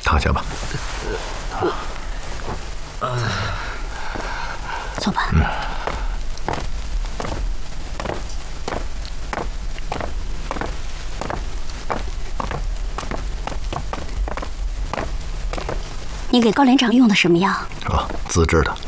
躺下吧。 走吧。你给高连长用的什么药？ 啊，自制的。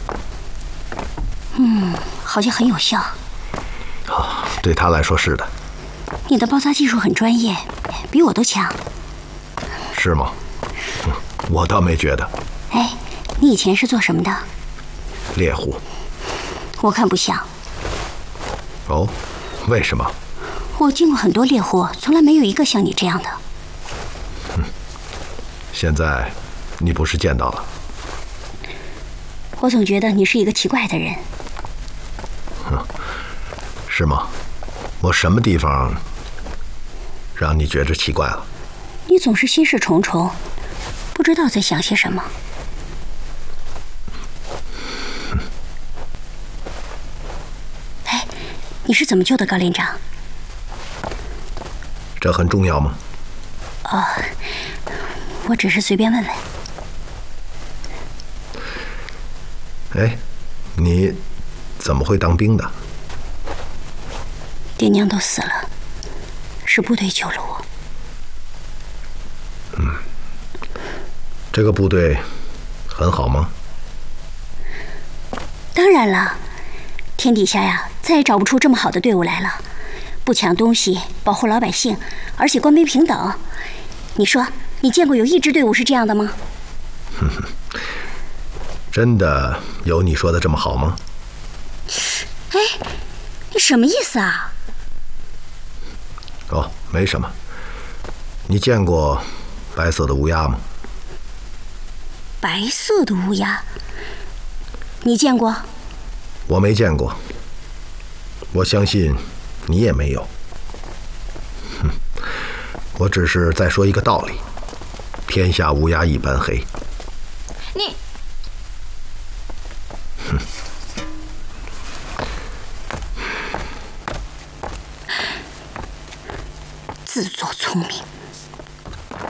好像很有效。 啊，对他来说是的。 你的包扎技术很专业，比我都强。 是吗？我倒没觉得。 哎，你以前是做什么的？ 猎户。 我看不像。 哦，为什么？ 我见过很多猎户，从来没有一个像你这样的。 现在你不是见到了？ 我总觉得你是一个奇怪的人。 是吗？我什么地方让你觉着奇怪了？ 你总是心事重重，不知道在想些什么。哎，你是怎么救的高连长？ 这很重要吗？ 哦，我只是随便问问。 哎，你怎么会当兵的？ 爹娘都死了，是部队救了我。 这个部队很好吗？ 当然了，天底下呀，再也找不出这么好的队伍来了。不抢东西，保护老百姓，而且官兵平等。你说，你见过有一支队伍是这样的吗？ 真的有你说的这么好吗？ 哎，你什么意思啊？ 哦，没什么。你见过白色的乌鸦吗？ 白色的乌鸦，你见过？ 我没见过。我相信你也没有。我只是在说一个道理：天下乌鸦一般黑。 你，自作聪明。